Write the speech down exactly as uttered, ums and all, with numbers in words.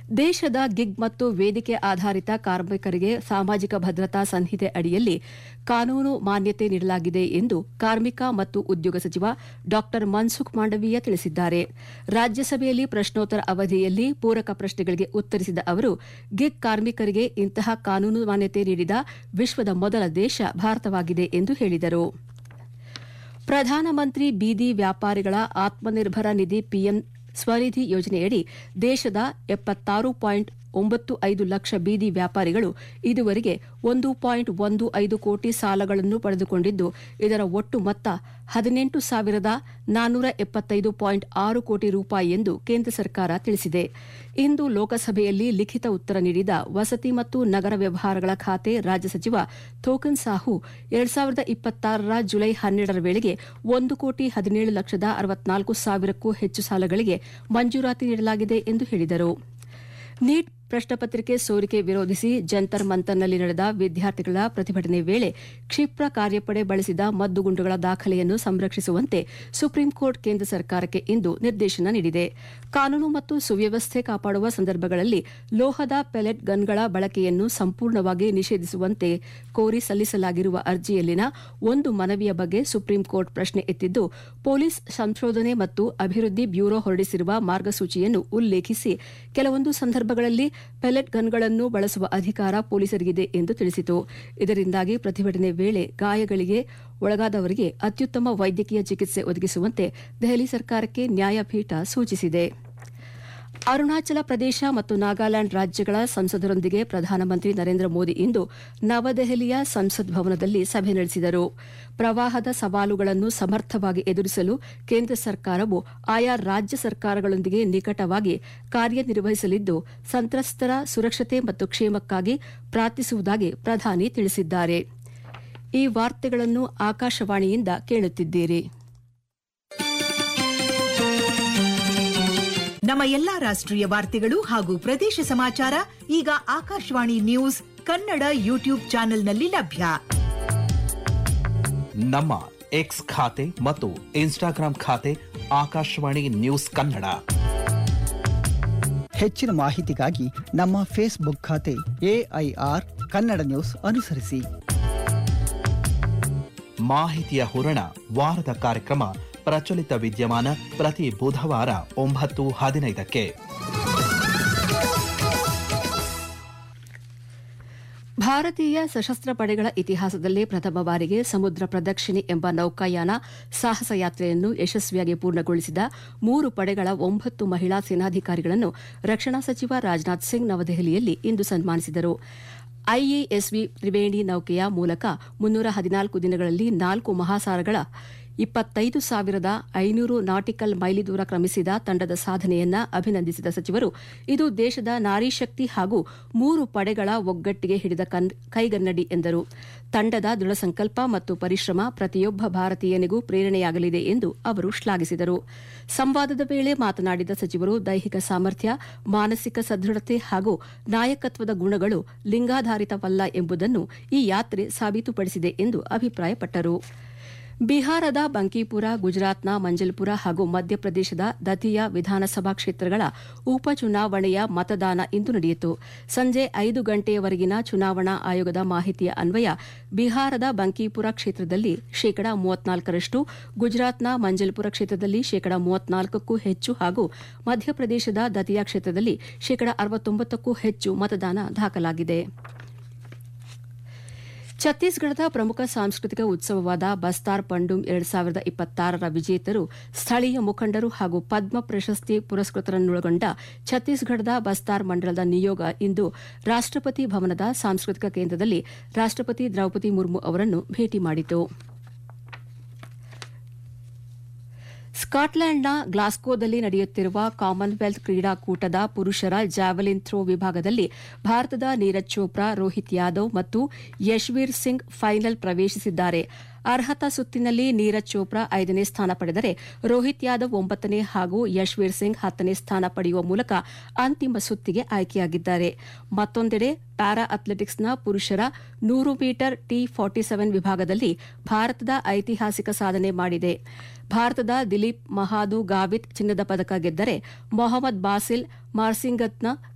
ದೇಶದ ಗಿಗ್ ಮತ್ತು ವೇದಿಕೆ ಆಧಾರಿತ ಕಾರ್ಮಿಕರಿಗೆ ಸಾಮಾಜಿಕ ಭದ್ರತಾ ಸಂಹಿತೆ ಅಡಿಯಲ್ಲಿ ಕಾನೂನು ಮಾನ್ಯತೆ ನೀಡಲಾಗಿದೆ ಎಂದು ಕಾರ್ಮಿಕ ಮತ್ತು ಉದ್ಯೋಗ ಸಚಿವ ಡಾ ಮನ್ಸುಖ್ ಮಾಂಡವೀಯ ತಿಳಿಸಿದ್ದಾರೆ. ರಾಜ್ಯಸಭೆಯಲ್ಲಿ ಪ್ರಶ್ನೋತ್ತರ ಅವಧಿಯಲ್ಲಿ ಪೂರಕ ಪ್ರಶ್ನೆಗಳಿಗೆ ಉತ್ತರಿಸಿದ ಅವರು, ಗಿಗ್ ಕಾರ್ಮಿಕರಿಗೆ ಇಂತಹ ಕಾನೂನು ಮಾನ್ಯತೆ ನೀಡಿದ ವಿಶ್ವದ ಮೊದಲ ದೇಶ ಭಾರತವಾಗಿದೆ ಎಂದು ಹೇಳಿದರು. ಪ್ರಧಾನಮಂತ್ರಿ ಬೀದಿ ವ್ಯಾಪಾರಿಗಳ ಆತ್ಮನಿರ್ಭರ ನಿಧಿ ಪಿಎಂ ಸ್ವನಿಧಿ ಯೋಜನೆಯಡಿ ದೇಶದ ಎಪ್ಪತ್ತಾರು ಪಾಯಿಂಟ್ ಒಂಬತ್ತು ಐದು ಲಕ್ಷ ಬೀದಿ ವ್ಯಾಪಾರಿಗಳು ಇದುವರೆಗೆ ಒಂದು ಪಾಯಿಂಟ್ ಒಂದು ಐದು ಕೋಟಿ ಸಾಲಗಳನ್ನು ಪಡೆದುಕೊಂಡಿದ್ದು, ಇದರ ಒಟ್ಟು ಮೊತ್ತ ಹದಿನೆಂಟು ಸಾವಿರದ ನಾನ್ನೂರ ಎಪ್ಪತ್ತೈದು ಪಾಯಿಂಟ್ ಆರು ಕೋಟಿ ರೂಪಾಯಿ ಎಂದು ಕೇಂದ್ರ ಸರ್ಕಾರ ತಿಳಿಸಿದೆ. ಇಂದು ಲೋಕಸಭೆಯಲ್ಲಿ ಲಿಖಿತ ಉತ್ತರ ನೀಡಿದ ವಸತಿ ಮತ್ತು ನಗರ ವ್ಯವಹಾರಗಳ ಖಾತೆ ರಾಜ್ಯ ಸಚಿವ ಥೋಕನ್ ಸಾಹು, ಎರಡು ಸಾವಿರದ ಇಪ್ಪತ್ತಾರರ ಜುಲೈ ಹನ್ನೆರಡರ ವೇಳೆಗೆ ಒಂದು ಕೋಟಿ ಹದಿನೇಳು ಲಕ್ಷದ ಅರವತ್ನಾಲ್ಕು ಸಾವಿರಕ್ಕೂ ಹೆಚ್ಚು ಸಾಲಗಳಿಗೆ ಮಂಜೂರಾತಿ ನೀಡಲಾಗಿದೆ ಎಂದು ಹೇಳಿದರು. ನೀಟ್ ಪ್ರಶ್ನಪತ್ರಿಕೆ ಸೋರಿಕೆ ವಿರೋಧಿಸಿ ಜಂತರ್ ಮಂತರ್ನಲ್ಲಿ ನಡೆದ ವಿದ್ಯಾರ್ಥಿಗಳ ಪ್ರತಿಭಟನೆ ವೇಳೆ ಕ್ಷಿಪ್ರ ಕಾರ್ಯಪಡೆ ಬಳಸಿದ ಮದ್ದುಗುಂಡುಗಳ ದಾಖಲೆಯನ್ನು ಸಂರಕ್ಷಿಸುವಂತೆ ಸುಪ್ರೀಂಕೋರ್ಟ್ ಕೇಂದ್ರ ಸರ್ಕಾರಕ್ಕೆ ಇಂದು ನಿರ್ದೇಶನ ನೀಡಿದೆ. ಕಾನೂನು ಮತ್ತು ಸುವ್ಯವಸ್ಥೆ ಕಾಪಾಡುವ ಸಂದರ್ಭಗಳಲ್ಲಿ ಲೋಹದ ಪೆಲೆಟ್ ಗನ್ಗಳ ಬಳಕೆಯನ್ನು ಸಂಪೂರ್ಣವಾಗಿ ನಿಷೇಧಿಸುವಂತೆ ಕೋರಿ ಸಲ್ಲಿಸಲಾಗಿರುವ ಅರ್ಜಿಯಲ್ಲಿನ ಒಂದು ಮನವಿಯ ಬಗ್ಗೆ ಸುಪ್ರೀಂಕೋರ್ಟ್ ಪ್ರಶ್ನೆ ಎತ್ತಿದ್ದು, ಪೊಲೀಸ್ ಸಂಶೋಧನೆ ಮತ್ತು ಅಭಿವೃದ್ಧಿ ಬ್ಯೂರೋ ಹೊರಡಿಸಿರುವ ಮಾರ್ಗಸೂಚಿಯನ್ನು ಉಲ್ಲೇಖಿಸಿ ಕೆಲವೊಂದು ಸಂದರ್ಭಗಳಲ್ಲಿ ಪೆಲೆಟ್ ಗನ್ಗಳನ್ನು ಬಳಸುವ ಅಧಿಕಾರ ಪೊಲೀಸರಿಗಿದೆ ಎಂದು ತಿಳಿಸಿತು. ಇದರಿಂದಾಗಿ ಪ್ರತಿಭಟನೆ ವೇಳೆ ಗಾಯಗಳಿಗೆ ಒಳಗಾದವರಿಗೆ ಅತ್ಯುತ್ತಮ ವೈದ್ಯಕೀಯ ಚಿಕಿತ್ಸೆ ಒದಗಿಸುವಂತೆ ದೆಹಲಿ ಸರ್ಕಾರಕ್ಕೆ ನ್ಯಾಯಪೀಠ ಸೂಚಿಸಿದೆ. ಅರುಣಾಚಲ ಪ್ರದೇಶ ಮತ್ತು ನಾಗಾಲ್ಯಾಂಡ್ ರಾಜ್ಯಗಳ ಸಂಸದರೊಂದಿಗೆ ಪ್ರಧಾನಮಂತ್ರಿ ನರೇಂದ್ರ ಮೋದಿ ಇಂದು ನವದೆಹಲಿಯ ಸಂಸತ್ ಭವನದಲ್ಲಿ ಸಭೆ ನಡೆಸಿದರು. ಪ್ರವಾಹದ ಸವಾಲುಗಳನ್ನು ಸಮರ್ಥವಾಗಿ ಎದುರಿಸಲು ಕೇಂದ್ರ ಸರ್ಕಾರವು ಆಯಾ ರಾಜ್ಯ ಸರ್ಕಾರಗಳೊಂದಿಗೆ ನಿಕಟವಾಗಿ ಕಾರ್ಯನಿರ್ವಹಿಸಲಿದ್ದು, ಸಂತ್ರಸ್ತರ ಸುರಕ್ಷತೆ ಮತ್ತು ಕ್ಷೇಮಕ್ಕಾಗಿ ಪ್ರಾರ್ಥಿಸುವುದಾಗಿ ಪ್ರಧಾನಿ ತಿಳಿಸಿದ್ದಾರೆ. ಈ ವಾರ್ತೆಗಳನ್ನು ಆಕಾಶವಾಣಿಯಿಂದ ಕೇಳುತ್ತಿದ್ದೀರಿ. ನಮ್ಮ ಎಲ್ಲಾ ರಾಷ್ಟ್ರೀಯ ವಾರ್ತೆಗಳು ಹಾಗೂ ಪ್ರದೇಶ ಸಮಾಚಾರ ಈಗ ಆಕಾಶವಾಣಿ ನ್ಯೂಸ್ ಕನ್ನಡ ಯೂಟ್ಯೂಬ್ ಚಾನೆಲ್ನಲ್ಲಿ ಲಭ್ಯ. ನಮ್ಮ ಎಕ್ಸ್ ಖಾತೆ ಮತ್ತು ಇನ್ಸ್ಟಾಗ್ರಾಂ ಖಾತೆ ಆಕಾಶವಾಣಿ ನ್ಯೂಸ್ ಕನ್ನಡ. ಹೆಚ್ಚಿನ ಮಾಹಿತಿಗಾಗಿ ನಮ್ಮ ಫೇಸ್ಬುಕ್ ಖಾತೆ ಎಐಆರ್ ಕನ್ನಡ ನ್ಯೂಸ್ ಅನುಸರಿಸಿ. ಮಾಹಿತಿಯ ಹೂರಣ ವಾರದ ಕಾರ್ಯಕ್ರಮ ಪ್ರಚಲಿತ ವಿದ್ಯಮಾನ ಪ್ರತಿ ಬುಧವಾರ ಒಂಬತ್ತು ಹದಿನೈದಕ್ಕೆ. ಭಾರತೀಯ ಸಶಸ್ತ್ರ ಪಡೆಗಳ ಇತಿಹಾಸದಲ್ಲೇ ಪ್ರಥಮ ಬಾರಿಗೆ ಸಮುದ್ರ ಪ್ರದಕ್ಷಿಣೆ ಎಂಬ ನೌಕಾಯಾನ ಸಾಹಸ ಯಾತ್ರೆಯನ್ನು ಯಶಸ್ವಿಯಾಗಿ ಪೂರ್ಣಗೊಳಿಸಿದ ಮೂರು ಪಡೆಗಳ ಒಂಬತ್ತು ಮಹಿಳಾ ಸೇನಾಧಿಕಾರಿಗಳನ್ನು ರಕ್ಷಣಾ ಸಚಿವ ರಾಜನಾಥ್ ಸಿಂಗ್ ನವದೆಹಲಿಯಲ್ಲಿ ಇಂದು ಸನ್ಮಾನಿಸಿದರು. ಐಎಎಸ್ವಿ ತ್ರಿವೇಣಿ ನೌಕೆಯ ಮೂಲಕ ಮುನ್ನೂರ ಹದಿನಾಲ್ಕು ದಿನಗಳಲ್ಲಿ ನಾಲ್ಕು ಮಹಾಸಾಗರಗಳ ಇಪ್ಪತ್ತೈದು ಸಾವಿರದ ಐನೂರು ನಾಟಿಕಲ್ ಮೈಲಿ ದೂರ ಕ್ರಮಿಸಿದ ತಂಡದ ಸಾಧನೆಯನ್ನು ಅಭಿನಂದಿಸಿದ ಸಚಿವರು, ಇದು ದೇಶದ ನಾರಿ ಶಕ್ತಿ ಹಾಗೂ ಮೂರು ಪಡೆಗಳ ಒಗ್ಗಟ್ಟಿಗೆ ಹಿಡಿದ ಕೈಗನ್ನಡಿ ಎಂದರು. ತಂಡದ ದೃಢ ಸಂಕಲ್ಪ ಮತ್ತು ಪರಿಶ್ರಮ ಪ್ರತಿಯೊಬ್ಬ ಭಾರತೀಯನಿಗೂ ಪ್ರೇರಣೆಯಾಗಲಿದೆ ಎಂದು ಅವರು ಶ್ಲಾಘಿಸಿದರು. ಸಂವಾದದ ವೇಳೆ ಮಾತನಾಡಿದ ಸಚಿವರು, ದೈಹಿಕ ಸಾಮರ್ಥ್ಯ, ಮಾನಸಿಕ ಸದೃಢತೆ ಹಾಗೂ ನಾಯಕತ್ವದ ಗುಣಗಳು ಲಿಂಗಾಧಾರಿತವಲ್ಲ ಎಂಬುದನ್ನು ಈ ಯಾತ್ರೆ ಸಾಬೀತುಪಡಿಸಿದೆ ಎಂದು ಅಭಿಪ್ರಾಯಪಟ್ಟರು. ಬಿಹಾರದ ಬಂಕಿಪುರ, ಗುಜರಾತ್ನ ಮಂಜಲ್ಪುರ ಹಾಗೂ ಮಧ್ಯಪ್ರದೇಶದ ದತಿಯಾ ವಿಧಾನಸಭಾ ಕ್ಷೇತ್ರಗಳ ಉಪಚುನಾವಣೆಯ ಮತದಾನ ಇಂದು ನಡೆಯಿತು. ಸಂಜೆ ಐದು ಗಂಟೆಯವರೆಗಿನ ಚುನಾವಣಾ ಆಯೋಗದ ಮಾಹಿತಿಯ ಅನ್ವಯ ಬಿಹಾರದ ಬಂಕಿಪುರ ಕ್ಷೇತ್ರದಲ್ಲಿ ಶೇಕಡಾ ಮೂವತ್ನಾಲ್ಕರಷ್ಟು, ಗುಜರಾತ್ನ ಮಂಜಲ್ಪುರ ಕ್ಷೇತ್ರದಲ್ಲಿ ಶೇಕಡಾ ಮೂವತ್ನಾಲ್ಕಕ್ಕೂ ಹೆಚ್ಚು ಹಾಗೂ ಮಧ್ಯಪ್ರದೇಶದ ದತಿಯಾ ಕ್ಷೇತ್ರದಲ್ಲಿ ಶೇಕಡಾ ಅರವತ್ತೊಂಬತ್ತಕ್ಕೂ ಹೆಚ್ಚು ಮತದಾನ ದಾಖಲಾಗಿದೆ. ಛತ್ತೀಸ್ಗಢದ ಪ್ರಮುಖ ಸಾಂಸ್ಕೃತಿಕ ಉತ್ಸವವಾದ ಬಸ್ತಾರ್ ಪಂಡುಮ್ ಎರಡು ಸಾವಿರದ ಇಪ್ಪತ್ತಾರರ ವಿಜೇತರು, ಸ್ಥಳೀಯ ಮುಖಂಡರು ಹಾಗೂ ಪದ್ಮ ಪ್ರಶಸ್ತಿ ಪುರಸ್ಕೃತರನ್ನೊಳಗೊಂಡ ಛತ್ತೀಸ್ಗಢದ ಬಸ್ತಾರ್ ಮಂಡಲದ ನಿಯೋಗ ಇಂದು ರಾಷ್ಟಪತಿ ಭವನದ ಸಾಂಸ್ಕೃತಿಕ ಕೇಂದ್ರದಲ್ಲಿ ರಾಷ್ಟಪತಿ ದ್ರೌಪದಿ ಮುರ್ಮು ಅವರನ್ನು ಭೇಟಿ ಮಾಡಿತು. ಸ್ಕಾಟ್ಲೆಂಡ್ನ ಗ್ಲಾಸ್ಗೋದಲ್ಲಿ ನಡೆಯುತ್ತಿರುವ ಕಾಮನ್ವೆಲ್ತ್ ಕ್ರೀಡಾಕೂಟದ ಪುರುಷರ ಜಾವೆಲಿನ್ ಥ್ರೋ ವಿಭಾಗದಲ್ಲಿ ಭಾರತದ ನೀರಜ್ ಚೋಪ್ರಾ, ರೋಹಿತ್ ಯಾದವ್ ಮತ್ತು ಯಶ್ವೀರ್ ಸಿಂಗ್ ಫೈನಲ್ ಪ್ರವೇಶಿಸಿದ್ದಾರೆ. ಅರ್ಹತಾ ಸುತ್ತಿನಲ್ಲಿ ನೀರಜ್ ಚೋಪ್ರಾ ಐದನೇ ಸ್ಥಾನ ಪಡೆದರೆ ರೋಹಿತ್ ಯಾದವ್ ಒಂಬತ್ತನೇ ಹಾಗೂ ಯಶ್ವೀರ್ ಸಿಂಗ್ ಹತ್ತನೇ ಸ್ಥಾನ ಪಡೆಯುವ ಮೂಲಕ ಅಂತಿಮ ಸುತ್ತಿಗೆ ಆಯ್ಕೆಯಾಗಿದ್ದಾರೆ. ಮತ್ತೊಂದೆಡೆ ಪ್ಯಾರಾ ಅಥ್ಲೆಟಿಕ್ಸ್ನ ಪುರುಷರ ನೂರು ಮೀಟರ್ ಟಿ ಫಾರ್ಟಿ ಸೆವೆನ್ ವಿಭಾಗದಲ್ಲಿ ಭಾರತದ ಐತಿಹಾಸಿಕ ಸಾಧನೆ ಮಾಡಿದೆ. ಭಾರತದ ದಿಲೀಪ್ ಮಹಾದು ಗಾವಿತ್ ಚಿನ್ನದ ಪದಕ ಗೆದ್ದರೆ ಮೊಹಮ್ಮದ್ ಬಾಸಿಲ್ ಮಾರ್ಸಿಂಗತ್ನ